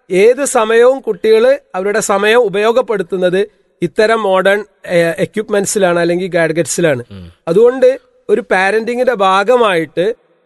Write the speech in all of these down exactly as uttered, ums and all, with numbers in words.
ഏത് സമയവും കുട്ടികൾ അവരുടെ സമയം ഉപയോഗപ്പെടുത്തുന്നത് ഇത്തരം മോഡേൺ എക്യുപ്മെന്റ്സിലാണ് അല്ലെങ്കിൽ ഗാഡ്ഗറ്റ്സിലാണ്. അതുകൊണ്ട് ഒരു പാരന്റിങ്ങിന്റെ ഭാഗമായിട്ട്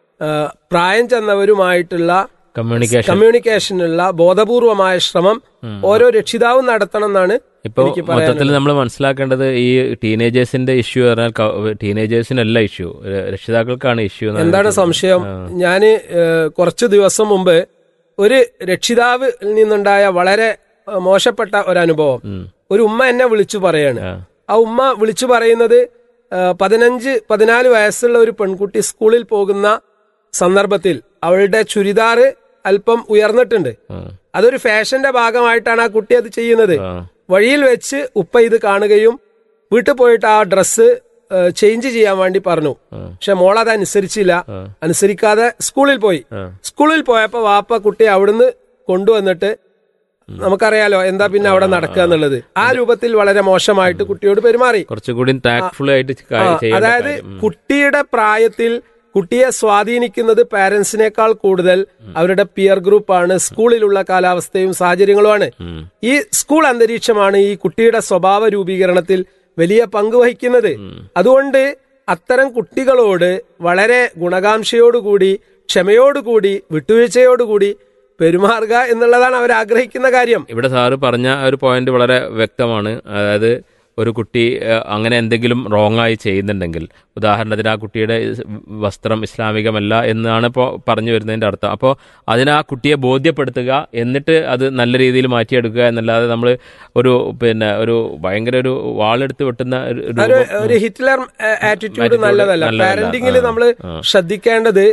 പ്രായം ചെന്നവരുമായിട്ടുള്ള കമ്മ്യൂണിക്കേഷൻ കമ്മ്യൂണിക്കേഷനുള്ള ബോധപൂർവമായ ശ്രമം ഓരോ രക്ഷിതാവും നടത്തണം എന്നാണ്. ഇപ്പോൾ മൊത്തത്തിൽ നമ്മൾ മനസ്സിലാക്കേണ്ടത് ഈ ടീനേജേഴ്സിന്റെ ഇഷ്യൂ പറഞ്ഞാൽ ടീനേജേഴ്സിനല്ല ഇഷ്യൂ, രക്ഷിതാക്കൾക്കാണ് ഇഷ്യൂ. എന്താണ് സംശയം? ഞാന് കുറച്ചു ദിവസം മുമ്പ് ഒരു രക്ഷിതാവിൽ നിന്നുണ്ടായ വളരെ മോശപ്പെട്ട ഒരനുഭവം ഒരു ഉമ്മ എന്നെ വിളിച്ചു പറയാണ്. ആ ഉമ്മ വിളിച്ചു പറയുന്നത് പതിനഞ്ച് പതിനാല് വയസ്സുള്ള ഒരു പെൺകുട്ടി സ്കൂളിൽ പോകുന്ന സന്ദർഭത്തിൽ അവളുടെ ചുരിദാറ് അല്പം ഉയർന്നിട്ടുണ്ട്. അതൊരു ഫാഷന്റെ ഭാഗമായിട്ടാണ് ആ കുട്ടി അത് ചെയ്യുന്നത്. വഴിയിൽ വെച്ച് ഉപ്പ ഇത് കാണുകയും വീട്ടിൽ പോയിട്ട് ആ ഡ്രസ്സ് ചേഞ്ച് ചെയ്യാൻ വേണ്ടി പറഞ്ഞു. പക്ഷെ മോൾ അത് അനുസരിച്ചില്ല. അനുസരിക്കാതെ സ്കൂളിൽ പോയി. സ്കൂളിൽ പോയപ്പോ വാപ്പ കുട്ടിയെ അവിടുന്ന് കൊണ്ടുവന്നിട്ട്, നമുക്കറിയാലോ എന്താ പിന്നെ അവിടെ നടക്കുക എന്നുള്ളത്, ആ രൂപത്തിൽ വളരെ മോശമായിട്ട് കുട്ടിയോട് പെരുമാറി. കുറച്ചുകൂടി ടാക്ട്ഫുൾ ആയിട്ട്, അതായത് കുട്ടിയുടെ പ്രായത്തിൽ കുട്ടിയെ സ്വാധീനിക്കുന്നത് പാരന്റ്സിനേക്കാൾ കൂടുതൽ അവരുടെ പിയർ ഗ്രൂപ്പാണ്, സ്കൂളിലുള്ള കാലാവസ്ഥയും സാഹചര്യങ്ങളുമാണ്. ഈ സ്കൂൾ അന്തരീക്ഷമാണ് ഈ കുട്ടിയുടെ സ്വഭാവ രൂപീകരണത്തിൽ വലിയ പങ്ക് വഹിക്കുന്നത്. അതുകൊണ്ട് അത്തരം കുട്ടികളോട് വളരെ ഗുണകാംക്ഷയോടുകൂടി, ക്ഷമയോടുകൂടി, വിട്ടുവീഴ്ചയോടുകൂടി പെരുമാറുക എന്നുള്ളതാണ് അവർ ആഗ്രഹിക്കുന്ന കാര്യം. ഇവിടെ സാറ് പറഞ്ഞ ഒരു പോയിന്റ് വളരെ വ്യക്തമാണ്. അതായത് ഒരു കുട്ടി അങ്ങനെ എന്തെങ്കിലും റോങ് ആയി ചെയ്യുന്നുണ്ടെങ്കിൽ, ഉദാഹരണത്തിന് ആ കുട്ടിയുടെ വസ്ത്രം ഇസ്ലാമികമല്ല എന്നാണ് ഇപ്പോൾ പറഞ്ഞു വരുന്നതിൻ്റെ അർത്ഥം. അപ്പോൾ അതിന് ആ കുട്ടിയെ ബോധ്യപ്പെടുത്തുക, എന്നിട്ട് അത് നല്ല രീതിയിൽ മാറ്റിയെടുക്കുക എന്നല്ലാതെ നമ്മൾ ഒരു പിന്നെ ഒരു ഭയങ്കര ഒരു വാളെടുത്ത് വെട്ടുന്ന ഒരു ഹിറ്റ്ലർ ആറ്റിറ്റ്യൂഡ് നല്ലതല്ല. പാരന്റിങ്ങിൽ നമ്മൾ ശ്രദ്ധിക്കേണ്ടത്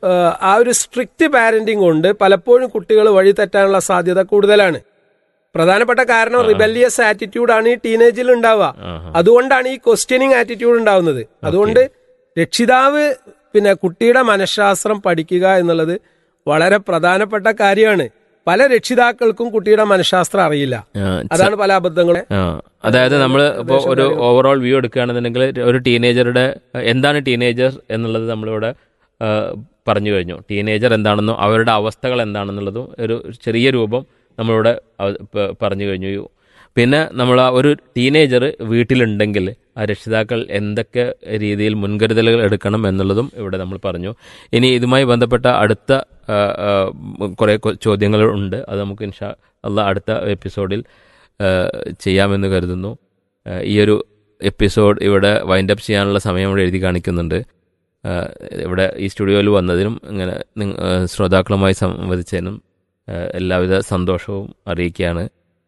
ആ ഒരു സ്ട്രിക്റ്റ് പാരന്റിങ് കൊണ്ട് പലപ്പോഴും കുട്ടികൾ വഴി തെറ്റാനുള്ള സാധ്യത കൂടുതലാണ്. പ്രധാനപ്പെട്ട കാരണം റിബല്ലിയസ് ആറ്റിറ്റ്യൂഡാണ് ഈ ടീനേജിൽ ഉണ്ടാവുക. അതുകൊണ്ടാണ് ഈ ക്വസ്റ്റ്യനിങ് ആറ്റിറ്റ്യൂഡ് ഉണ്ടാവുന്നത്. അതുകൊണ്ട് രക്ഷിതാവ് പിന്നെ കുട്ടിയുടെ മനഃശാസ്ത്രം പഠിക്കുക എന്നുള്ളത് വളരെ പ്രധാനപ്പെട്ട കാര്യമാണ്. പല രക്ഷിതാക്കൾക്കും കുട്ടിയുടെ മനഃശാസ്ത്രം അറിയില്ല. അതാണ് പല അബദ്ധങ്ങളും. അതായത് നമ്മൾ ഇപ്പോൾ ഒരു ഓവറോൾ വ്യൂ എടുക്കുകയാണെന്നുണ്ടെങ്കിൽ ഒരു ടീനേജറുടെ എന്താണ് ടീനേജർ എന്നുള്ളത് നമ്മളിവിടെ പറഞ്ഞു കഴിഞ്ഞു. ടീനേജർ എന്താണെന്നും അവരുടെ അവസ്ഥകൾ എന്താണെന്നുള്ളതും ഒരു ചെറിയ രൂപം നമ്മളിവിടെ പറഞ്ഞു കഴിഞ്ഞു. പിന്നെ നമ്മൾ ആ ഒരു ടീനേജർ വീട്ടിലുണ്ടെങ്കിൽ ആ രക്ഷിതാക്കൾ എന്തൊക്കെ രീതിയിൽ മുൻകരുതലുകൾ എടുക്കണം എന്നുള്ളതും ഇവിടെ നമ്മൾ പറഞ്ഞു. ഇനി ഇതുമായി ബന്ധപ്പെട്ട അടുത്ത കുറേ ചോദ്യങ്ങൾ ഉണ്ട്. അത് നമുക്ക് ഇൻഷാ അല്ലാഹ് അടുത്ത എപ്പിസോഡിൽ ചെയ്യാമെന്ന് കരുതുന്നു. ഈ ഒരു എപ്പിസോഡ് ഇവിടെ വൈൻഡ് അപ്പ് ചെയ്യാനുള്ള സമയം ഇവിടെ എഴുതി കാണിക്കുന്നുണ്ട്. ഇവിടെ ഈ സ്റ്റുഡിയോയിൽ വന്നതിനും ഇങ്ങനെ ശ്രോതാക്കളുമായി സംവദിച്ചതിനും എല്ലാവിധ സന്തോഷവും അറിയിക്കുകയാണ്.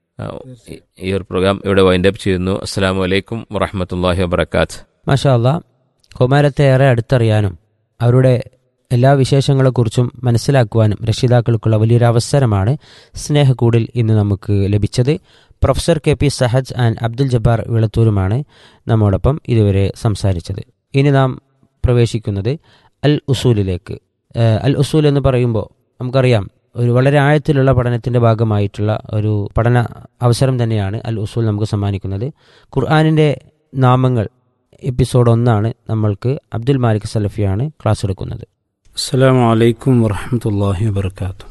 ഈ ഒരു പ്രോഗ്രാം ഇവിടെ വൈൻഡ് അപ്പ് ചെയ്യുന്നു. അസ്സലാമു അലൈക്കും വറഹ്മത്തുള്ളാഹി വബറകാത്ത്. മാഷാ അല്ലാഹ്, കൗമാരത്തെ ഏറെ അടുത്തറിയാനും അവരുടെ എല്ലാ വിശേഷങ്ങളെക്കുറിച്ചും മനസ്സിലാക്കുവാനും രക്ഷിതാക്കൾക്കുള്ള വലിയൊരു അവസരമാണ് സ്നേഹക്കൂടിൽ ഇന്ന് നമുക്ക് ലഭിച്ചത്. Professor K P Sahaj and Abdul Jabbar വിളത്തൂരുമാണ് നമ്മോടൊപ്പം ഇതുവരെ സംസാരിച്ചത്. ഇനി നാം പ്രവേശിക്കുന്നത് അൽ ഉസൂലിലേക്ക്. അൽ ഉസൂൽ എന്ന് പറയുമ്പോൾ നമുക്കറിയാം ഒരു വളരെ ആഴത്തിലുള്ള പഠനത്തിൻ്റെ ഭാഗമായിട്ടുള്ള ഒരു പഠന അവസരം തന്നെയാണ് അൽ ഉസൂൽ നമുക്ക് സമ്മാനിക്കുന്നത്. ഖുർആനിൻ്റെ നാമങ്ങൾ എപ്പിസോഡ് ഒന്നാണ്. നമ്മൾക്ക് അബ്ദുൽ മാലിക് സലഫിയാണ് ക്ലാസ് എടുക്കുന്നത്. അസ്സലാമു അലൈക്കും വറഹ്മത്തുള്ളാഹി വബറകാതുഹു.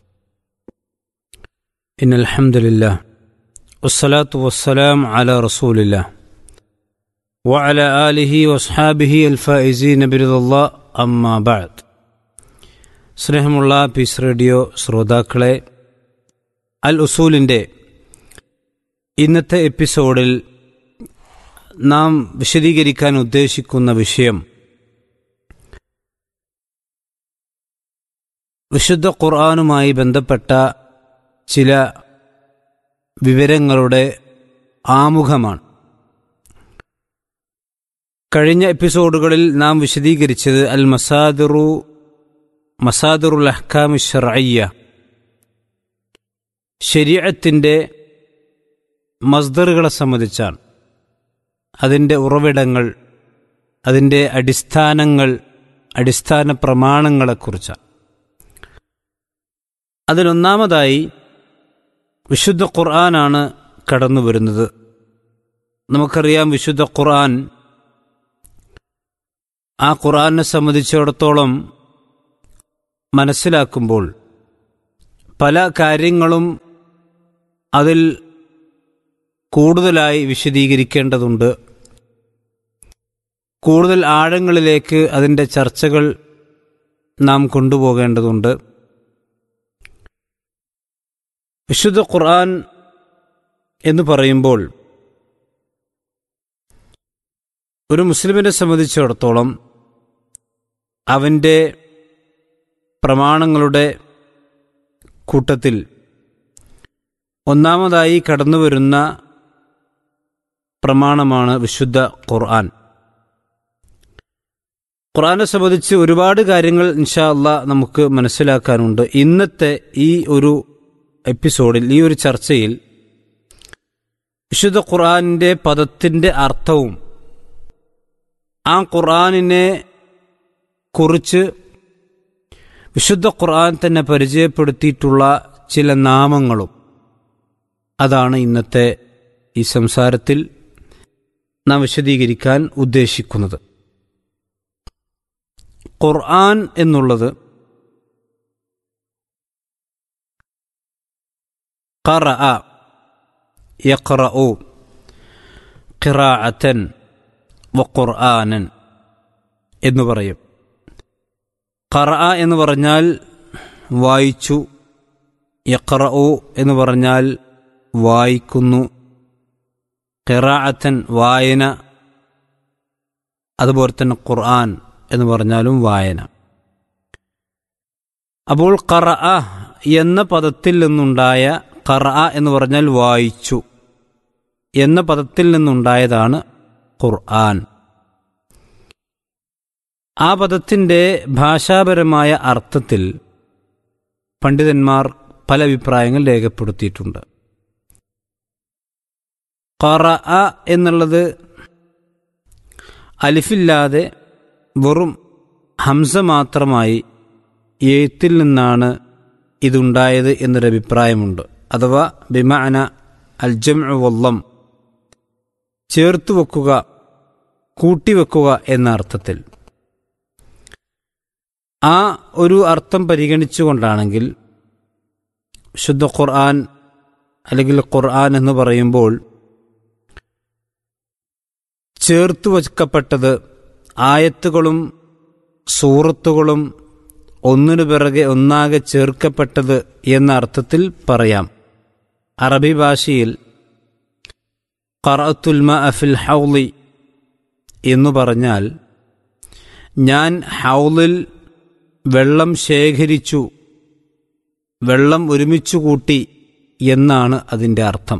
ഇന്നൽ ഹംദുലില്ലാഹ് വസ്സലാത്തു വസ്സലാമു അലാ റസൂലില്ലാഹ് വഅലാ ആലിഹി വസ്ഹാബിഹി അൽ ഫായിസീന ബിറിദല്ലാഹ് അമ്മാ ബഅദ്. സ്നേഹമുള്ള പീസ് റേഡിയോ ശ്രോതാക്കളെ, അൽ ഉസൂലിൻ്റെ ഇന്നത്തെ എപ്പിസോഡിൽ നാം വിശദീകരിക്കാൻ ഉദ്ദേശിക്കുന്ന വിഷയം വിശുദ്ധ ഖുർആനുമായി ബന്ധപ്പെട്ട ചില വിവരങ്ങളുടെ ആമുഖമാണ്. കഴിഞ്ഞ എപ്പിസോഡുകളിൽ നാം വിശദീകരിച്ചത് അൽ മസാദിറു മസാദിറുൽ അഹ്കാം ശർഇയ്യ, ശരീഅത്തിൻ്റെ മസ്ദറുകളെ സംബന്ധിച്ചാണ്. അതിൻ്റെ ഉറവിടങ്ങൾ, അതിൻ്റെ അടിസ്ഥാനങ്ങൾ, അടിസ്ഥാന പ്രമാണങ്ങളെക്കുറിച്ചാണ്. അതിലൊന്നാമതായി വിശുദ്ധ ഖുർആനാണ് കടന്നു വരുന്നത്. നമുക്കറിയാം, വിശുദ്ധ ഖുർആൻ, ആ ഖുർആനെ സംബന്ധിച്ചിടത്തോളം മനസ്സിലാക്കുമ്പോൾ പല കാര്യങ്ങളും അതിൽ കൂടുതലായി വിശദീകരിക്കേണ്ടതുണ്ട്. കൂടുതൽ ആഴങ്ങളിലേക്ക് അതിൻ്റെ ചർച്ചകൾ നാം കൊണ്ടുപോകേണ്ടതുണ്ട്. വിശുദ്ധ ഖുർആൻ എന്ന് പറയുമ്പോൾ ഒരു മുസ്ലിമിനെ സംബന്ധിച്ചിടത്തോളം അവൻ്റെ പ്രമാണങ്ങളുടെ കൂട്ടത്തിൽ ഒന്നാമതായി കടന്നുവരുന്ന പ്രമാണമാണ് വിശുദ്ധ ഖുർആൻ. ഖുർആനെ സംബന്ധിച്ച് ഒരുപാട് കാര്യങ്ങൾ ഇൻഷാ അല്ലാഹ് നമുക്ക് മനസ്സിലാക്കാനുണ്ട്. ഇന്നത്തെ ഈ ഒരു എപ്പിസോഡിൽ, ഈ ഒരു ചർച്ചയിൽ വിശുദ്ധ ഖുർആനിൻ്റെ പദത്തിൻ്റെ അർത്ഥവും ആ ഖുർആനിനെ കുറിച്ച് വിശുദ്ധ ഖുർആൻ തന്നെ പരിചയപ്പെടുത്തിയിട്ടുള്ള ചില നാമങ്ങളും അതാണ് ഇന്നത്തെ ഈ സംസാരത്തിൽ നാം വിശദീകരിക്കാൻ ഉദ്ദേശിക്കുന്നത്. ഖുർആൻ എന്നുള്ളത് ഖറഅ യഖറഉ ഖിറാഅതൻ വഖുർആനൻ എന്ന് പറയും. ഖറഅ എന്ന് പറഞ്ഞാൽ വായിച്ചു, യഖറഉ എന്ന് പറഞ്ഞാൽ വായിക്കുന്നു, ഖിറാഅത്തൻ വായന, അതുപോലെ തന്നെ ഖുർആൻ എന്ന് പറഞ്ഞാലും വായന. അപ്പോൾ ഖറഅ എന്ന പദത്തിൽ നിന്നുണ്ടായ, ഖറഅ എന്ന് പറഞ്ഞാൽ വായിച്ചു എന്ന പദത്തിൽ നിന്നുണ്ടായതാണ് ഖുർആൻ. ആ പദത്തിൻ്റെ ഭാഷാപരമായ അർത്ഥത്തിൽ പണ്ഡിതന്മാർ പല അഭിപ്രായങ്ങൾ രേഖപ്പെടുത്തിയിട്ടുണ്ട്. ഖറഅ എന്നുള്ളത് അലിഫില്ലാതെ വെറും ഹംസ മാത്രമായി എഴുത്തിൽ നിന്നാണ് ഇതുണ്ടായത് എന്നൊരു അഭിപ്രായമുണ്ട്. അഥവാ ബിമഅന അൽ ജംഉ വല്ലം, ചേർത്തു വെക്കുക, കൂട്ടിവെക്കുക എന്ന അർത്ഥത്തിൽ. ആ ഒരു അർത്ഥം പരിഗണിച്ചുകൊണ്ടാണെങ്കിൽ ശുദ്ധ ഖുർആൻ അല്ലെങ്കിൽ ഖുർആൻ എന്ന് പറയുമ്പോൾ ചേർത്തു വയ്ക്കപ്പെട്ടത്, ആയത്തുകളും സൂറത്തുകളും ഒന്നിനു പിറകെ ഒന്നാകെ ചേർക്കപ്പെട്ടത് എന്ന അർത്ഥത്തിൽ പറയാം. അറബി ഭാഷയിൽ ഖറഅത്തുൽ മാഅ ഫിൽ ഹൗളി എന്നു പറഞ്ഞാൽ ഞാൻ ഹൗളിൽ വെള്ളം ശേഖരിച്ചു, വെള്ളം ഒരുമിച്ചു കൂട്ടി എന്നാണ് അതിൻ്റെ അർത്ഥം.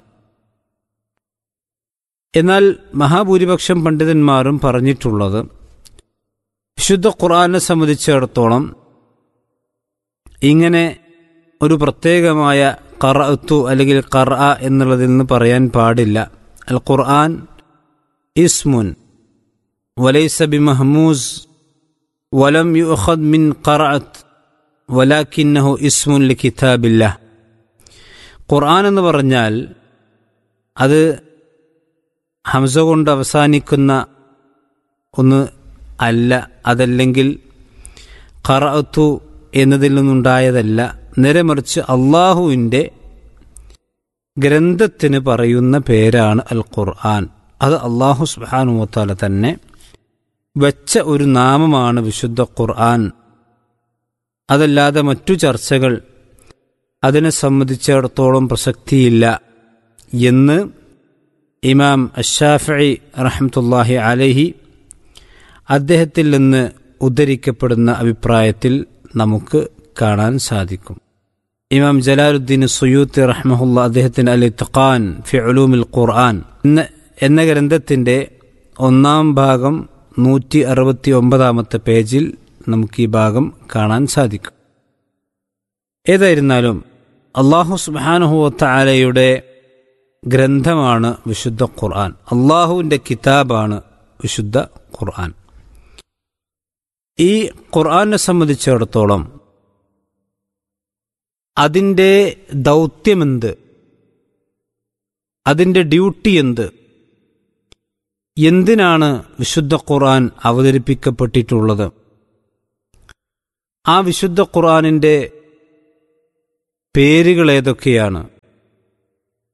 എന്നാൽ മഹാഭൂരിപക്ഷം പണ്ഡിതന്മാരും പറഞ്ഞിട്ടുള്ളത് വിശുദ്ധ ഖുർആനെ സംബന്ധിച്ചിടത്തോളം ഇങ്ങനെ ഒരു പ്രത്യേകമായ ഖറഅത്തു അല്ലെങ്കിൽ ഖർഅ എന്നുള്ളതിൽ നിന്ന് പറയാൻ പാടില്ല. അൽ ഖുർആൻ ഇസ്മുൻ വലൈസ ബിമഹ്മൂസ് വലം യുഖദ് മിൻ ഖറഅത്ത് വലാകിന്നഹു ഇസ്മുൻ ലികിതാബില്ലാഹ്. ഖുർആൻ എന്ന് പറഞ്ഞാൽ അത് ഹംസ കൊണ്ട് അവസാനിക്കുന്ന ഒന്ന് അല്ല, അതല്ലെങ്കിൽ ഖറഅത്തു എന്നതിൽ നിന്നുണ്ടായതല്ല. നേരെമറിച്ച് അള്ളാഹുവിൻ്റെ ഗ്രന്ഥത്തിന് പറയുന്ന പേരാണ് അൽ ഖുർആൻ. അത് അള്ളാഹു സുബ്ഹാനഹു വ തആല തന്നെ വച്ച ഒരു നാമമാണ് വിശുദ്ധ ഖുർആൻ. അതല്ലാതെ മറ്റു ചർച്ചകൾ അതിനെ സംബന്ധിച്ചിടത്തോളം പ്രസക്തിയില്ല എന്ന് ഇമാം അശ്ശാഫിഈ റഹ്മത്തുള്ളാഹി അലൈഹി അദ്ദേഹത്തിൽ നിന്ന് ഉദ്ധരിക്കപ്പെടുന്ന അഭിപ്രായത്തിൽ നമുക്ക് കാണാൻ സാധിക്കും. ഇമാം ജലാലുദ്ദീൻ സുയൂത്തി റഹ്മഹുല്ലാ അദ്ദേഹത്തിന് അൽ ഇത്ഖാൻ ഫി ഉലൂമിൽ ഖുർആൻ എന്ന എന്ന ഗ്രന്ഥത്തിൻ്റെ ഒന്നാം ഭാഗം നൂറ്റി അറുപത്തി ഒമ്പതാമത്തെ പേജിൽ നമുക്ക് ഈ ഭാഗം കാണാൻ സാധിക്കും. ഏതായിരുന്നാലും അല്ലാഹു സുബ്ഹാനഹു വ തആലയുടെ ഗ്രന്ഥമാണ് വിശുദ്ധ ഖുർആൻ. അള്ളാഹുവിൻ്റെ കിതാബാണ് വിശുദ്ധ ഖുർആൻ. ഈ ഖുർആനെ സംബന്ധിച്ചിടത്തോളം അതിൻ്റെ ദൗത്യമെന്ത്, അതിൻ്റെ ഡ്യൂട്ടി എന്ത്, എന്തിനാണ് വിശുദ്ധ ഖുർആൻ അവതരിപ്പിക്കപ്പെട്ടിട്ടുള്ളത്, ആ വിശുദ്ധ ഖുർആനിൻ്റെ പേരുകൾ ഏതൊക്കെയാണ്,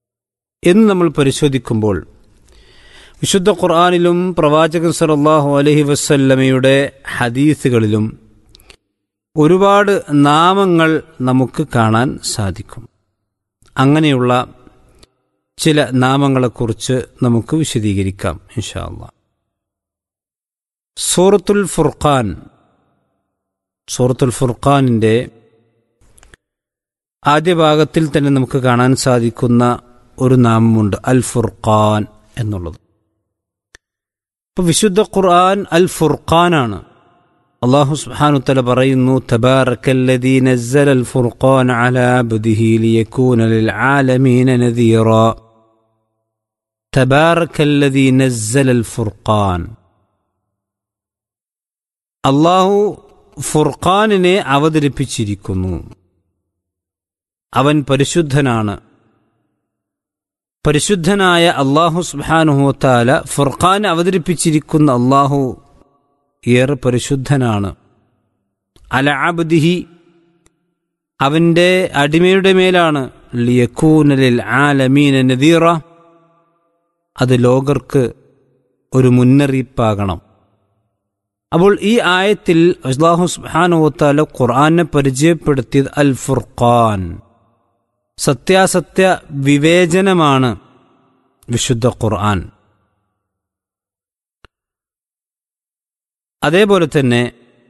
എന്ന് നമ്മൾ പരിശോധിക്കുമ്പോൾ വിശുദ്ധ ഖുർആനിലും പ്രവാചകൻ സല്ലല്ലാഹു അലൈഹി വസല്ലമയുടെ ഹദീസുകളിലും ഒരുപാട് നാമങ്ങൾ നമുക്ക് കാണാൻ സാധിക്കും. അങ്ങനെയുള്ള ചില നാമങ്ങളെക്കുറിച്ച് നമുക്ക് വിശദീകരിക്കാം ഇൻഷാ അല്ലാഹ്. സൂറത്തുൽ ഫുർഖാൻ, സൂറത്തുൽ ഫുർഖാനിൻ്റെ ആദ്യ ഭാഗത്തിൽ തന്നെ നമുക്ക് കാണാൻ സാധിക്കുന്ന ഒരു നാമമുണ്ട്, അൽ ഫുർഖാൻ എന്നുള്ളത്. അപ്പോൾ വിശുദ്ധ ഖുർആൻ അൽ ഫുർഖാനാണ്. അല്ലാഹു സുബ്ഹാനഹു വതആല പറയുന്നു, തബാറക്കല്ലദീ നസ്സലൽ ഫുർഖാന അലാ അബ്ദിഹി ലിയകൂന ലിൽ ആലമീന നദീറാ. തബാറക്കല്ലദീ നസ്സലൽ ഫുർഖാൻ. അല്ലാഹു ഫുർഖാനിനെ അവതരിപ്പിച്ചിരിക്കുന്നു. അവൻ പരിശുദ്ധനാണ്. പരിശുദ്ധനായ അല്ലാഹു സുബ്ഹാനഹു വതആല ഫുർഖാൻ അവതരിപ്പിച്ചിരിക്കുന്ന അല്ലാഹു ഏറെ പരിശുദ്ധനാണ്. അല അബ്ദിഹി, അവൻ്റെ അടിമയുടെ മേലാണ്. ലിയകൂന ലിൽ ആലമീന നദീറ, അത് ലോകർക്ക് ഒരു മുന്നറിയിപ്പാകണം. അപ്പോൾ ഈ ആയത്തിൽ അല്ലാഹു സുബ്ഹാനഹു വതആല ഖുർആനെ പരിചയപ്പെടുത്തിയത് അൽ ഫുർഖാൻ, സത്യാസത്യ വിവേചനമാണ് വിശുദ്ധ ഖുർആൻ. അതേപോലെ തന്നെ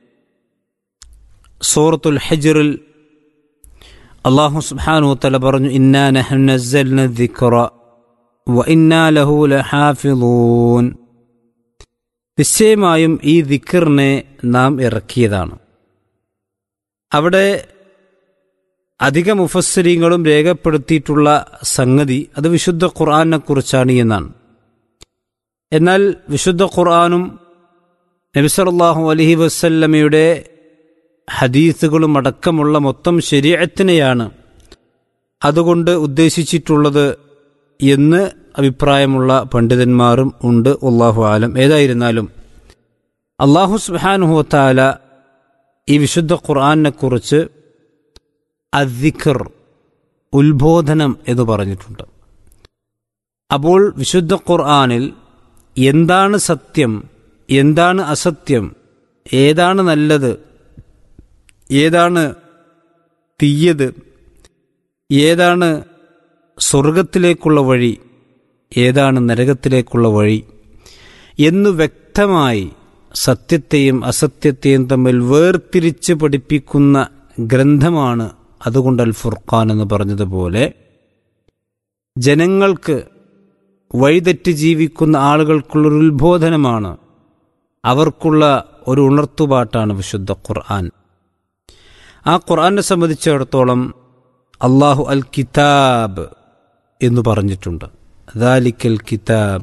സൂറത്തുൽ ഹജ്റിൽ അല്ലാഹു സുബ്ഹാനഹു വതആല പറഞ്ഞു, ഇന്നാ നഹ്നു നസ്സൽന ദിക്റ വ ഇന്നാ ലഹു ലഹാഫിളൂൻ. നിശ്ചയമായും ഈ ദിക്റിനെ നാം ഇറക്കിയതാണ്. അവിടെ അധിക മുഫസ്സിരീങ്ങളും രേഖപ്പെടുത്തിയിട്ടുള്ള സംഗതി അത് വിശുദ്ധ ഖുർആനെ കുറിച്ചാണ് എന്നാണ്. എന്നാൽ വിശുദ്ധ ഖുർആനും നബി സല്ലല്ലാഹു അലൈഹി വസല്ലമയുടെ ഹദീസുകളും അടക്കമുള്ള മൊത്തം ശരീഅത്തിനെയാണ് അതുകൊണ്ട് ഉദ്ദേശിച്ചിട്ടുള്ളത് എന്ന് അഭിപ്രായമുള്ള പണ്ഡിതന്മാരും ഉണ്ട്. വല്ലാഹു ആലം. ഏതായിരുന്നാലും അല്ലാഹു സുബ്ഹാനഹു വതആല ഈ വിശുദ്ധ ഖുർആനെ കുറിച്ച് അദ്ദിക്ർ, ഉത്ബോധനം എന്ന് പറഞ്ഞിട്ടുണ്ട്. അപ്പോൾ വിശുദ്ധ ഖുർആനിൽ എന്താണ് സത്യം, എന്താണ് അസത്യം, ഏതാണ് നല്ലത്, ഏതാണ് തീയത്, ഏതാണ് സ്വർഗത്തിലേക്കുള്ള വഴി, ഏതാണ് നരകത്തിലേക്കുള്ള വഴി എന്നു വ്യക്തമായി സത്യത്തെയും അസത്യത്തെയും തമ്മിൽ വേർതിരിച്ച് പഠിപ്പിക്കുന്ന ഗ്രന്ഥമാണ്. അതുകൊണ്ട് അൽ ഫുർഖാൻ എന്ന് പറഞ്ഞതുപോലെ ജനങ്ങൾക്ക്, വഴിതെറ്റി ജീവിക്കുന്ന ആളുകൾക്കുള്ളൊരു ഉത്ബോധനമാണ്, അവർക്കുള്ള ഒരു ഉണർത്തുപാട്ടാണ് വിശുദ്ധ ഖുർആൻ. ആ ഖുർആനെ സംബന്ധിച്ചിടത്തോളം അല്ലാഹു അൽ കിതാബ് എന്ന് പറഞ്ഞിട്ടുണ്ട്. ദാലിക്കൽ കിതാബ്,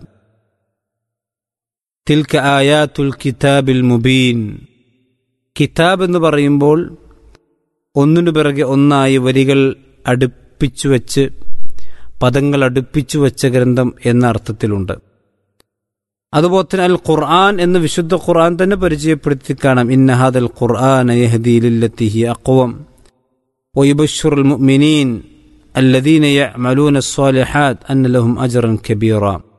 തിൽക ആയാത്തുൽ കിതാബിൽ മുബീൻ. കിതാബ് എന്ന് പറയുമ്പോൾ ഒന്നിനു പിറകെ ഒന്നായി വരികൾ അടുപ്പിച്ചു വച്ച്, പദങ്ങൾ അടുപ്പിച്ചു വച്ച ഗ്രന്ഥം എന്ന അർത്ഥത്തിലുണ്ട്. അതുപോലെ തന്നെ അൽ ഖുർആൻ എന്ന് വിശുദ്ധ ഖുർആൻ തന്നെ പരിചയപ്പെടുത്തി കാണാം. ഇന്ന ഹാദൽ ഖുർആന യഹ്ദീ ലില്ലത്തി ഹിയ അഖ്വം വയുബശ്ശിറുൽ മുഅ്മിനീൻ അല്ലദീന യഅമലൂന സ്സാലിഹാത്ത് അന്ന ലഹും അജ്റൻ കബീറ.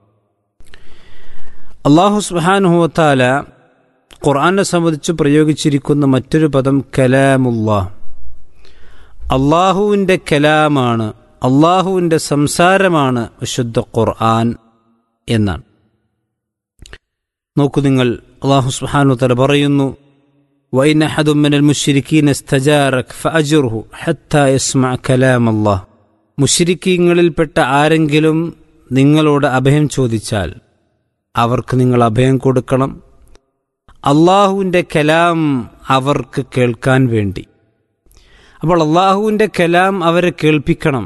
അല്ലാഹു സുബ്ഹാനഹു വതആല ഖുർആനെ സംബന്ധിച്ച് പ്രയോഗിച്ചിരിക്കുന്ന മറ്റൊരു പദം കലാമുല്ലാഹ്. അള്ളാഹുവിൻ്റെ കലാമാണ്, അള്ളാഹുവിൻ്റെ സംസാരമാണ് വിശുദ്ധ ഖുർആൻ എന്നാണ്. നോക്കൂ നിങ്ങൾ, അല്ലാഹു സുബ്ഹാനഹു വതആല പറയുന്നു, വഇൻ അഹദും മിനൽ മുശ്രിക്കീന ഇസ്തജാറക ഫഅജ്റുഹു ഹത്താ യസ്മഅ കലാമല്ലാഹ്. മുശ്രിക്കീങ്ങളിൽപ്പെട്ട ആരെങ്കിലും നിങ്ങളോട് അഭയം ചോദിച്ചാൽ അവർക്ക് നിങ്ങൾ അഭയം കൊടുക്കണം, അള്ളാഹുവിൻ്റെ കലാം അവർക്ക് കേൾക്കാൻ വേണ്ടി. അപ്പോൾ അള്ളാഹുവിൻ്റെ കലാം അവരെ കേൾപ്പിക്കണം.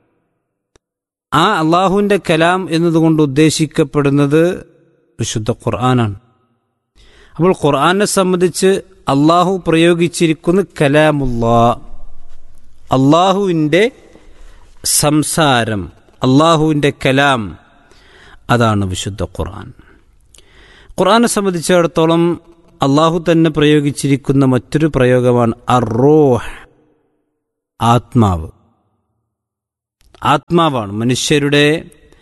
ആ അള്ളാഹുവിൻ്റെ കലാം എന്നതുകൊണ്ട് ഉദ്ദേശിക്കപ്പെടുന്നത് വിശുദ്ധ ഖുർആനാണ്. അപ്പോൾ ഖുർആനെ സംബന്ധിച്ച് അള്ളാഹു പ്രയോഗിച്ചിരിക്കുന്ന കലാമുല്ലാഹ്, അള്ളാഹുവിൻ്റെ സംസാരം, അള്ളാഹുവിൻ്റെ കലാം, അതാണ് വിശുദ്ധ ഖുർആൻ. ഖുർആനെ സംബന്ധിച്ചിടത്തോളം അള്ളാഹു തന്നെ പ്രയോഗിച്ചിരിക്കുന്ന മറ്റൊരു പ്രയോഗമാണ് അർ-റൂഹ്, ആത്മാവ്. ആത്മാവാണ് മനുഷ്യരുടെ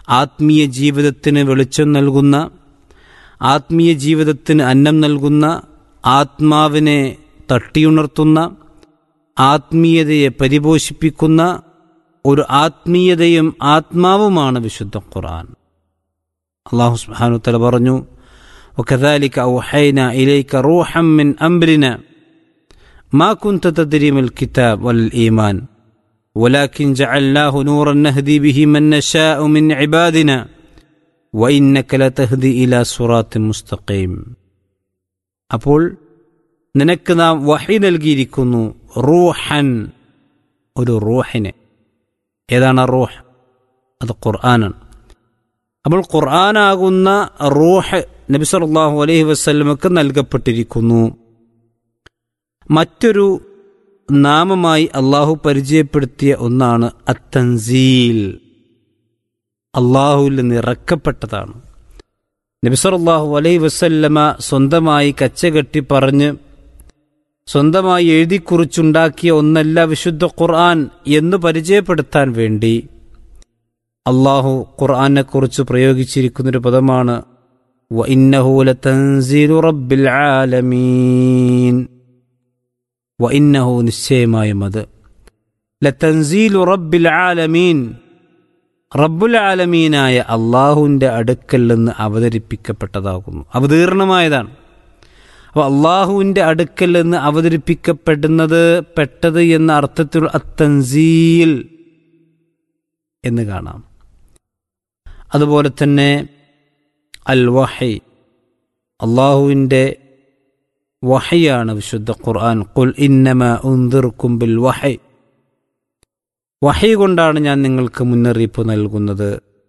ആത്മീയ ജീവിതത്തിന് വെളിച്ചം നൽകുന്ന, ആത്മീയ ജീവിതത്തിന് അന്നം നൽകുന്ന, ആത്മാവിനെ തട്ടിയുണർത്തുന്ന, ആത്മീയതയെ പരിപോഷിപ്പിക്കുന്ന ഒരു ആത്മീയതയും ആത്മാവുമാണ് വിശുദ്ധ ഖുർആൻ. അല്ലാഹു സുബ്ഹാനഹു വ തആല പറഞ്ഞു, വകദാലിക ഔഹൈനാ ഇലൈക റൂഹൻ മിൻ അംരിനാ മാ കുൻത തദ്രി മൽ കിതാബ് വൽ ഈമാൻ വലാകിൻ ജഅൽനാഹു നൂറൻ നഹ്ദി ബിഹി മൻ നശാഉ മിൻ ഇബാദിനാ വഇന്നക ലതഹ്ദി ഇലാ സിറാത്തിൻ മുസ്തഖീം. അപ്പോൾ നിനക്ക് നാം വഹി നൽകിയിരിക്കുന്നു റൂഹൻ, ഒരു റൂഹിനെ. ഏതാണ് റൂഹ്? അത് ഖുർആനാണ്. അപ്പോൾ ഖുർആനാകുന്ന റൂഹ് നബി സല്ലല്ലാഹു അലൈഹി വസല്ലമക്ക് നൽകപ്പെട്ടിരിക്കുന്നു. മറ്റൊരു നാമമായി അള്ളാഹു പരിചയപ്പെടുത്തിയ ഒന്നാണ് അത്തൻസീൽ. അള്ളാഹുവിൽ നിന്ന് ഇറക്കപ്പെട്ടതാണ്. നബി സല്ലല്ലാഹു അലൈഹി വസല്ലമ സ്വന്തമായി കച്ചകെട്ടി പറഞ്ഞ് സ്വന്തമായി എഴുതിക്കുറിച്ചുണ്ടാക്കിയ ഒന്നല്ല വിശുദ്ധ ഖുർആൻ എന്ന് പരിചയപ്പെടുത്താൻ വേണ്ടി അള്ളാഹു ഖുർആനെക്കുറിച്ച് പ്രയോഗിച്ചിരിക്കുന്നൊരു പദമാണ് വഇന്നഹു ലതൻസീലു റബ്ബിൽ ആലമീൻ. വഇന്നഹു, നിശ്ചയമായും അത്, ലതൻസീലു റബ്ബിൽ ആലമീൻ, റബ്ബുൽ ആലമീനായ അള്ളാഹുവിൻ്റെ അടുക്കൽ നിന്ന് അവതരിപ്പിക്കപ്പെട്ടതാകുന്നു, അവതീർണമായതാണ്. അപ്പോൾ അള്ളാഹുവിൻ്റെ അടുക്കൽ നിന്ന് അവതരിപ്പിക്കപ്പെടുന്നത് പെട്ടത് എന്ന അർത്ഥത്തിൽ അത്തൻസീൽ എന്ന് കാണാം. അതുപോലെ തന്നെ അൽ വഹി, അള്ളാഹുവിൻ്റെ വഹയാണ് വിശുദ്ധ ഖുർആൻ. ഖുൽ ഇന്നമാ ഉൻദിറുക്കും ബിൽ വഹി, വഹി കൊണ്ടാണ് ഞാൻ നിങ്ങൾക്ക് മുന്നറിയിപ്പ് നൽകുന്നത്.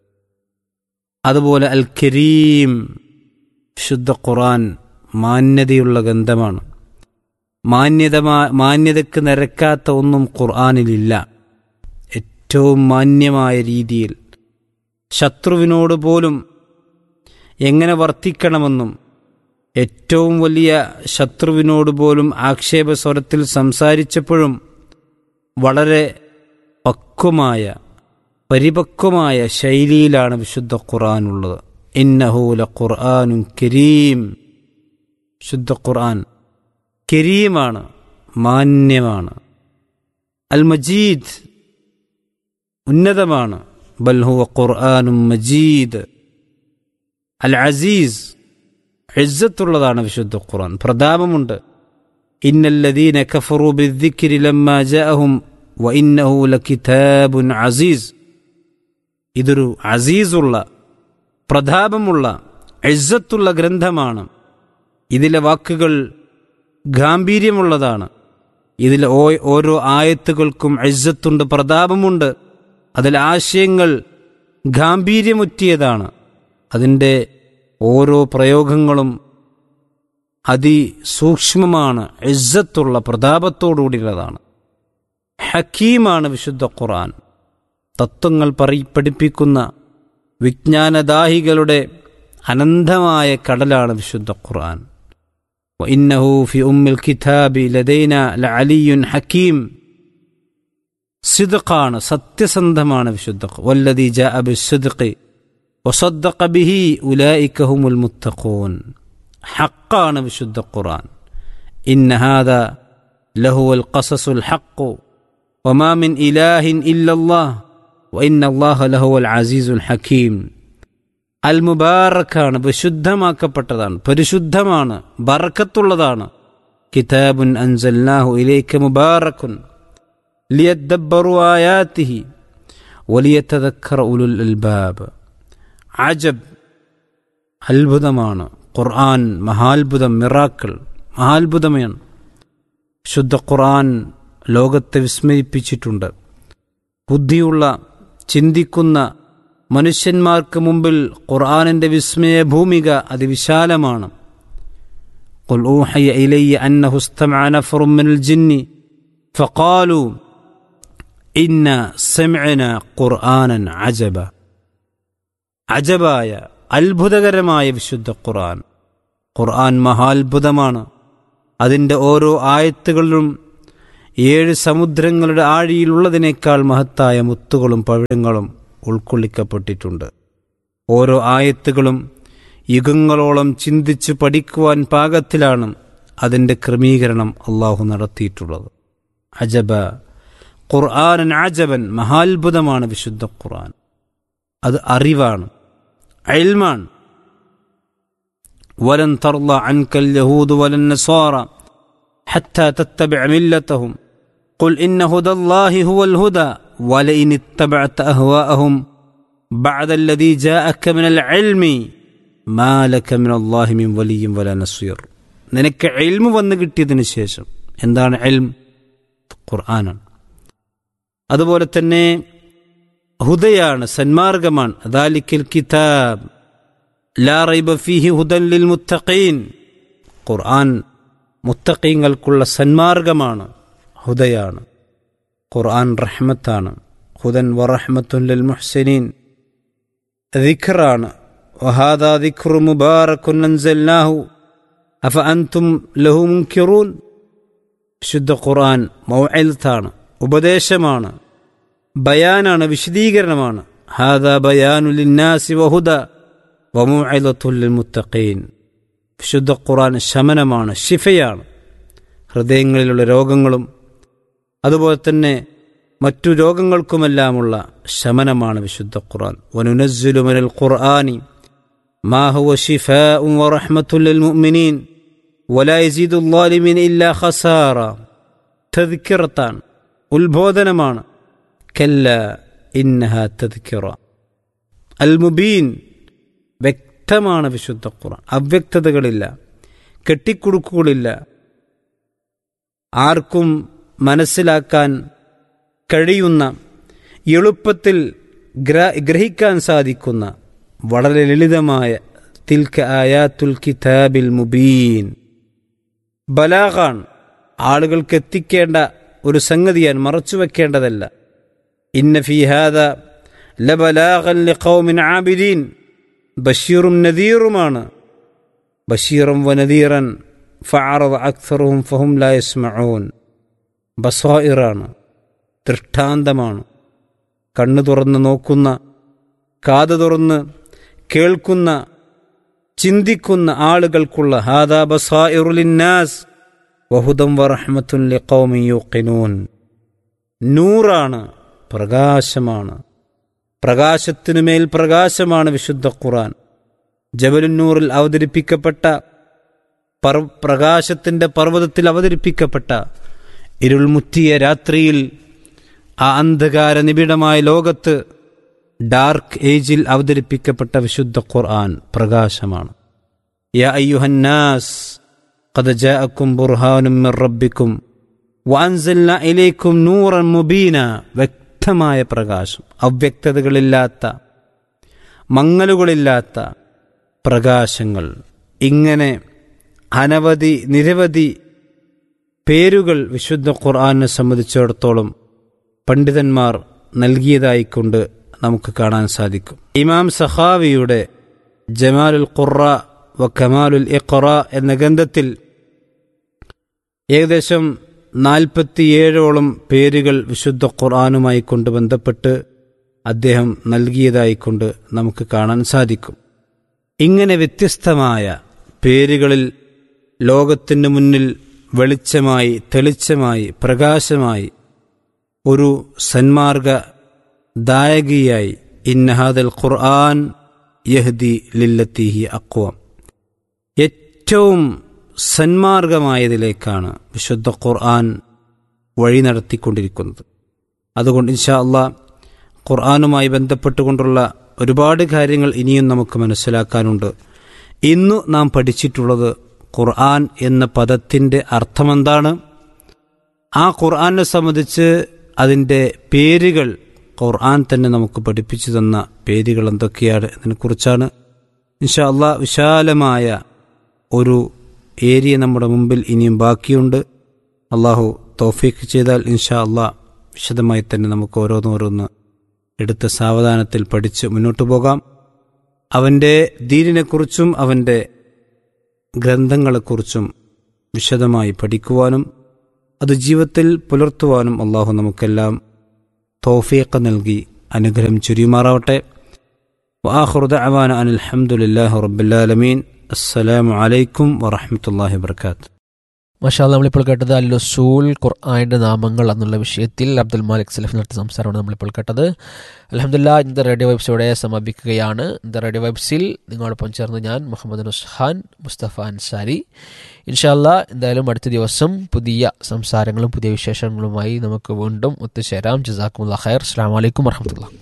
അതുപോലെ അൽ കരീം, വിശുദ്ധ ഖുർആൻ മാന്യതയുള്ള ഗ്രന്ഥമാണ്. മാന്യത മാന്യതയ്ക്ക് നിരക്കാത്ത ഒന്നും ഖുർആനിലില്ല. ഏറ്റവും മാന്യമായ രീതിയിൽ ശത്രുവിനോട് പോലും എങ്ങനെ വർത്തിക്കണമെന്നും ഏറ്റവും വലിയ ശത്രുവിനോട് പോലും ആക്ഷേപസ്വരത്തിൽ സംസാരിച്ചപ്പോഴും വളരെ പക്വമായ പരിപക്വമായ ശൈലിയിലാണ് വിശുദ്ധ ഖുർആനുള്ളത്. ഇന്നഹു ലഖുർആനുൻ കരീം, ശുദ്ധ ഖുർആൻ കരീമാണ്, മാന്യമാണ്. അൽ മജീദ്, ഉന്നതമാണ്. ബൽ ഹുവ ഖുർആനുൻ മജീദ്. അൽ അസീസ്, ഇസ്സത്തുള്ളതാണ് വിശുദ്ധ ഖുർആൻ, പ്രതാപമുണ്ട്. ഇന്നല്ലദീന കഫറൂ ബിദ്ദിക്രി ലമ്മാ ജാഅഹും വഇന്നഹു ലകിതാബുൻ അസീസ്. ഇതൊരു അസീസുള്ള, പ്രതാപമുള്ള, ഇസ്സത്തുള്ള ഗ്രന്ഥമാണ്. ഇതിലെ വാക്കുകൾ ഗാംഭീര്യമുള്ളതാണ്. ഇതിലെ ഓരോ ആയത്തുകൾക്കും ഇസ്സത്തുണ്ട്, പ്രതാപമുണ്ട്. അതിലെ ആശയങ്ങൾ ഗാംഭീര്യമുറ്റിയതാണ്. അതിൻ്റെ ഓരോ പ്രയോഗങ്ങളും അതിസൂക്ഷ്മമാണ്, ഇസ്സത്തുള്ള, പ്രതാപത്തോടുകൂടിയുള്ളതാണ്. ഹക്കീമാണ് വിശുദ്ധ ഖുർആൻ. തത്വങ്ങൾ പറി പഠിപ്പിക്കുന്ന വിജ്ഞാനദാഹികളുടെ അനന്തമായ കടലാണ് വിശുദ്ധ ഖുർആൻ. വഇന്നഹു ഫി ഉമ്മിൽ കിതാബി ലദൈന ലഅലിയുൻ ഹക്കീം. സിദ്ഖാണ്, സത്യസന്ധമാണ് വിശുദ്ധ. വല്ലദീ ജാഅ ബിസ്സിദ്ഖി വസദ്ദഖ ബിഹി ഉലൈക ഹുമുൽ മുത്തഖൂൻ. ഹഖാണ് വിശുദ്ധ ഖുർആൻ. ഇന്ന ഹാദാ ലഹുവൽ ഖസസുൽ ഹഖ് വമാ മിൻ ഇലാഹിൻ ഇല്ലല്ലാഹ് വഇന്നല്ലാഹ ലഹുവൽ അസീസുൽ ഹകീം. അൽ മുബാറക്കാണ്, വിശുദ്ധമാക്കപ്പെട്ടതാണ്, പരിശുദ്ധമാണ്, ബർക്കത്തുള്ളതാണ്. കിതാബുൻ അൻസൽനാഹു ഇലൈക മുബാറകുൻ ലിയദ്ദബ്ബറു ആയാതിഹി വലിയതദക്കറ ഉലുൽ അൽബാബ്. അജബ്, അത്ഭുതമാണ് ഖുർആൻ, മഹാത്ഭുതം, മിറാക്കിൾ, മഹാത്ഭുതമാണ്. ശുദ്ധ ഖുർആൻ ലോകത്തെ വിസ്മയിപ്പിച്ചിട്ടുണ്ട്. ബുദ്ധിയുള്ള, ചിന്തിക്കുന്ന മനുഷ്യന്മാർക്ക് മുമ്പിൽ ഖുർആനിൻ്റെ വിസ്മയ ഭൂമിക അതിവിശാലമാണ്. ഖുൽ ഊഹിയ ഇലയ്യ അന്നഹു ഇസ്തമഅ നഫറും മിനൽ ജിന്നി ഫഖാലൂ ഇന്ന സമിഅനാ ഖുർആനൻ അജബ. അജബായ, അത്ഭുതകരമായ വിശുദ്ധ ഖുർആൻ. ഖുർആൻ മഹാത്ഭുതമാണ്. അതിൻ്റെ ഓരോ ആയത്തുകളിലും ഏഴ് സമുദ്രങ്ങളുടെ ആഴിയിലുള്ളതിനേക്കാൾ മഹത്തായ മുത്തുകളും പവിഴങ്ങളും ഉൾക്കൊള്ളിക്കപ്പെട്ടിട്ടുണ്ട്. ഓരോ ആയത്തുകളും യുഗങ്ങളോളം ചിന്തിച്ച് പഠിക്കുവാൻ പാകത്തിലാണ് അതിൻ്റെ ക്രമീകരണം അള്ളാഹു നടത്തിയിട്ടുള്ളത്. അജബ ഖുർആനൻ അജബൻ, മഹാത്ഭുതമാണ് വിശുദ്ധ ഖുർആൻ. അത് അറിവാണ്, ഇൽമാണ്. വലൻ തർള അൻകൽ യഹൂദു വലൻ നസ്വാറ ഹത്താ തത്തബിഅ മില്ലതഹും ഖുൽ ഇന്ന ഹുദല്ലാഹി ഹുവൽ ഹുദാ വലഇൻ ഇത്തബഅത അഹ്വാഅഹും ബഅദല്ലദീ ജാഅക മിനൽ ഇൽമി മാ ലക മിനല്ലാഹി മിൻ വലിയ്യിൻ വലാ നസ്വീർ. നിനക്ക് ഇൽമു വന്നു കിട്ടിയതിന് ശേഷം, എന്താണ് ഇൽം? ഖുർആനാണ്. അതുപോലെ തന്നെ ഹുദയാണ്, സന്മാർഗമാണ്. ദാലിക്കൽ കിതാബ് ലാ റൈബ ഫീഹി ഹുദൻ ലിൽ മുത്തഖീൻ. ഖുർആൻ മുത്തഖീങ്ങൾക്കുള്ള സന്മാർഗമാണ്, ഹുദയാണ്. ഖുർആൻ റഹ്മത്താണ്, ഹുദൻ വറഹ്മത്തുൻ ലിൽ മുഹ്സിനീൻ. ദിക്റാണ്, വഹാദാ ദിക്റു മുബാറകുൻ അൻസൽനാഹു അഫ അൻതും ലഹു മുൻകിറൂൻ. ശുദ്ധ ഖുർആൻ മൗഇദത്താണ്, ഉപദേശമാണ്, ബയാനാണ്, വിശദീകരണമാണ്. ഹാദാ ബയാനു ലിന്നാസി വഹുദ വമൗഇദത്തുൽ ലിൽ മുത്തഖീൻ. ശുദ്ധ ഖുർആൻ ശമനമാണ്, ശിഫയാണ്. ഹൃദയങ്ങളിലുള്ള രോഗങ്ങളും അതുപോലെ തന്നെ മറ്റു രോഗങ്ങൾക്കുമെല്ലാമുള്ള ശമനമാണ് വിശുദ്ധ ഖുർആൻ. വനുനസ്സിലു മിനൽ ഖുർആനി മാ ഹുവ ശിഫാഉൻ വറഹ്മത്തുൽ ലിൽ മുഅ്മിനീൻ വലാ യസീദുൽ ളാലിമീന ഇല്ലാ ഖസാറ. തദ്കിറത്താണ്, ഉത്ബോധനമാണ്. കല്ല ഇന്നഹാ തദ്കിറ. അൽ മുബീൻ, വ്യക്തമാണ് വിശുദ്ധ ഖുർആൻ. അവ്യക്തതകളില്ല, കെട്ടിക്കുടുക്കുകളില്ല. ആർക്കും മനസ്സിലാക്കാൻ കഴിയുന്ന, എളുപ്പത്തിൽ ഗ്രഹിക്കാൻ സാധിക്കുന്ന വളരെ ലളിതമായ തിൽക ആയാത്തുൽ കിതാബിൽ മുബീൻ. ബലാഗാൻ, ആളുകൾക്ക് എത്തിക്കേണ്ട ഒരു സംഗതിയാണ്, മറച്ചുവെക്കേണ്ടതല്ല. ഇന്ന ഫീ ഹാദാ ലബലാഗൻ ലിഖൗമിൻ ആബിദീൻ. ബഷീറും നദീറുമാണ്. ബഷീറൻ വനദീറൻ ഫഅറദ അക്സറുഹും ഫഹും ലാ യസ്മഊൻ. ബസായിറാണ്, ദൃഷ്ടാന്തമാണ്. കണ്ണു തുറന്ന് നോക്കുന്ന, കാത് തുറന്ന് കേൾക്കുന്ന, ചിന്തിക്കുന്ന ആളുകൾക്കുള്ള ഹാദാ ബസായിറു ലിന്നാസ് വഹുദൻ വറഹ്മത്തുൻ ലിഖൗമിൻ യൂഖിനൂൻ. നൂറാണ്, പ്രകാശമാണ്. പ്രകാശത്തിനുമേൽ പ്രകാശമാണ് വിശുദ്ധ ഖുർആൻ. ജബലുന്നൂറിൽ അവതരിപ്പിക്കപ്പെട്ട, പ്രകാശത്തിൻ്റെ പർവ്വതത്തിൽ അവതരിപ്പിക്കപ്പെട്ട, ഇരുൾമുറ്റിയ രാത്രിയിൽ, ആ അന്ധകാര നിബിഡമായ ലോകത്ത്, ഡാർക്ക് ഏജിൽ അവതരിപ്പിക്കപ്പെട്ട വിശുദ്ധ ഖുർആൻ പ്രകാശമാണ്. യാ അയ്യുഹന്നാസ് ഖദ് ജാഅക്കും ബുർഹാനും മിർ റബ്ബിക്കും വഅൻസൽനാ ഇലൈക്കും നൂറൻ മുബീന. വ്യക്തമായ പ്രകാശം, അവ്യക്തതകളില്ലാത്ത, മങ്ങലുകളില്ലാത്ത പ്രകാശങ്ങൾ. ഇങ്ങനെ അനവധി നിരവധി പേരുകൾ വിശുദ്ധ ഖുർആനെ സംബന്ധിച്ചിടത്തോളം പണ്ഡിതന്മാർ നൽകിയതായിക്കൊണ്ട് നമുക്ക് കാണാൻ സാധിക്കും. ഇമാം സഖാവിയുടെ ജമാലുൽ ഖുറ വ കമാലുൽ ഇഖ്റ എന്ന ഗ്രന്ഥത്തിൽ ഏകദേശം നാൽപ്പത്തിയേഴോളം പേരുകൾ വിശുദ്ധ ഖുർആനുമായി കൊണ്ട് ബന്ധപ്പെട്ട് അദ്ദേഹം നൽകിയതായിക്കൊണ്ട് നമുക്ക് കാണാൻ സാധിക്കും. ഇങ്ങനെ വ്യത്യസ്തമായ പേരുകളിൽ ലോകത്തിന് മുന്നിൽ വെളിച്ചമായി, തെളിച്ചമായി, പ്രകാശമായി, ഒരു സന്മാർഗ ദായകിയായി ഇന്ന ഹാദൽ ഖുർആൻ യഹ്ദി ലില്ലത്തി ഹി അഖ്വം. ഏറ്റവും സന്മാർഗമായതിലേക്കാണ് വിശുദ്ധ ഖുർആൻ വഴി നടത്തിക്കൊണ്ടിരിക്കുന്നത്. അതുകൊണ്ട് ഇൻഷാ അല്ലാഹ് ഖുർആനുമായി ബന്ധപ്പെട്ടുകൊണ്ടുള്ള ഒരുപാട് കാര്യങ്ങൾ ഇനിയും നമുക്ക് മനസ്സിലാക്കാനുണ്ട്. ഇന്നു നാം പഠിച്ചിട്ടുള്ളത് ഖുർആൻ എന്ന പദത്തിൻ്റെ അർത്ഥമെന്താണ്, ആ ഖുർആനെ സംബന്ധിച്ച് അതിൻ്റെ പേരുകൾ, ഖുർആൻ തന്നെ നമുക്ക് പഠിപ്പിച്ചു തന്ന പേരുകൾ എന്തൊക്കെയാണ് എന്നതിനെക്കുറിച്ചാണ്. ഇൻഷാ അല്ലാഹ് വിശാലമായ ഒരു ഏരിയ നമ്മുടെ മുമ്പിൽ ഇനിയും ബാക്കിയുണ്ട്. അള്ളാഹു തൗഫീഖ് ചെയ്താൽ ഇൻഷാ അല്ലാഹ് വിശദമായി തന്നെ നമുക്ക് ഓരോന്നോരോന്ന് എടുത്ത സാവധാനത്തിൽ പഠിച്ച് മുന്നോട്ടു പോകാം. അവൻ്റെ ദീനിനെക്കുറിച്ചും അവൻ്റെ ഗ്രന്ഥങ്ങളെക്കുറിച്ചും വിശദമായി പഠിക്കുവാനും അത് ജീവിതത്തിൽ പുലർത്തുവാനും അള്ളാഹു നമുക്കെല്ലാം തൗഫീഖ് നൽകി അനുഗ്രഹം ചുരിയുമാറാവട്ടെ. വആഖിറു ദഅവാന അനിൽ ഹംദുലില്ലാഹി റബ്ബിൽ ആലമീൻ. അസ്സലാമു അലൈക്കും വറഹ്മത്തുള്ളാഹി വബറകാതുഹു. മാഷാ അല്ലാഹ്, നമ്മളിപ്പോൾ കേട്ടത് അൽ-ഉസൂൽ ഖുർആനിൻ്റെ നാമങ്ങൾ എന്നുള്ള വിഷയത്തിൽ അബ്ദുൽ മാലിക് സലഫി നടത്തിയ സംസാരമാണ് നമ്മളിപ്പോൾ കേട്ടത്. അൽഹംദുലില്ലാഹ്, ഇന്നത്തെ റേഡിയോ വൈബ്സ് ഇവിടെ സമാപിക്കുകയാണ്. ഇന്നത്തെ റേഡിയോ വൈബ്സിൽ നിങ്ങളോടൊപ്പം ചേർന്ന് ഞാൻ മുഹമ്മദ് നുസ്ഹാൻ മുസ്തഫ അൻസാരി. ഇൻഷാ അല്ലാഹ്, എന്തായാലും അടുത്ത ദിവസം പുതിയ സംസാരങ്ങളും പുതിയ വിശേഷങ്ങളുമായി നമുക്ക് വീണ്ടും ഒത്തുചേരാം. ജസാക്കുമുല്ലാഹ് ഖൈർ. അസ്സലാമു അലൈക്കും വറഹ്മത്തുള്ളാഹി.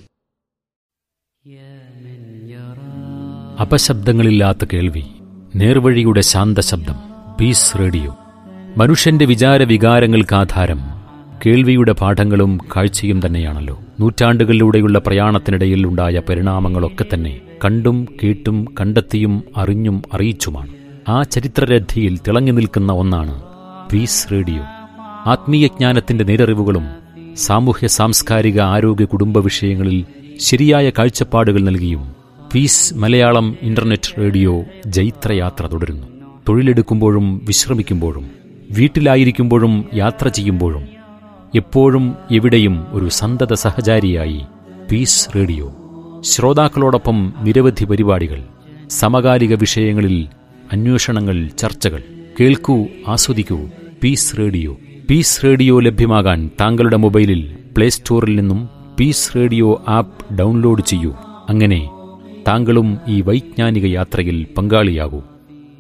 അപശബ്ദങ്ങളില്ലാത്ത കേൾവി, നേർവഴിയുടെ ശാന്തശബ്ദം. പീസ് റേഡിയോ മനുഷ്യന്റെ വിചാര വികാരങ്ങൾക്കാധാരം കേൾവിയുടെ പാഠങ്ങളും കാഴ്ചയും തന്നെയാണല്ലോ. നൂറ്റാണ്ടുകളിലൂടെയുള്ള പ്രയാണത്തിനിടയിൽ ഉണ്ടായ പരിണാമങ്ങളൊക്കെ തന്നെ കണ്ടും കേട്ടും കണ്ടെത്തിയും അറിഞ്ഞും അറിയിച്ചുമാണ്. ആ ചരിത്രരഥിയിൽ തിളങ്ങി നിൽക്കുന്ന ഒന്നാണ് പീസ് റേഡിയോ. ആത്മീയജ്ഞാനത്തിന്റെ നേരറിവുകളും സാമൂഹ്യ സാംസ്കാരിക ആരോഗ്യ കുടുംബ വിഷയങ്ങളിൽ ശരിയായ കാഴ്ചപ്പാടുകൾ നൽകിയും പീസ് മലയാളം ഇന്റർനെറ്റ് റേഡിയോ ജൈത്രയാത്ര തുടരുന്നു. തൊഴിലെടുക്കുമ്പോഴും വിശ്രമിക്കുമ്പോഴും വീട്ടിലായിരിക്കുമ്പോഴും യാത്ര ചെയ്യുമ്പോഴും എപ്പോഴും എവിടെയും ഒരു സന്തത സഹചാരിയായി പീസ് റേഡിയോ. ശ്രോതാക്കളോടൊപ്പം നിരവധി പരിപാടികൾ, സമകാലിക വിഷയങ്ങളിൽ അന്വേഷണങ്ങൾ, ചർച്ചകൾ. കേൾക്കൂ, ആസ്വദിക്കൂ. Piece radio. പീസ് റേഡിയോ ലഭ്യമാകാൻ താങ്കളുടെ മൊബൈലിൽ പ്ലേ സ്റ്റോറിൽ നിന്നും പീസ് റേഡിയോ ആപ്പ് ഡൗൺലോഡ് ചെയ്യൂ. അങ്ങനെ താങ്കളും ഈ വൈജ്ഞാനിക യാത്രയിൽ പങ്കാളിയാകൂ.